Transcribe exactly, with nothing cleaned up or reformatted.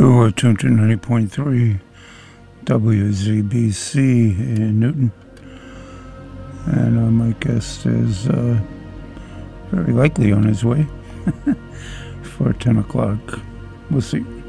You're tuned to ninety point three W Z B C in Newton. And uh, my guest is uh, very likely on his way for ten o'clock. We'll see.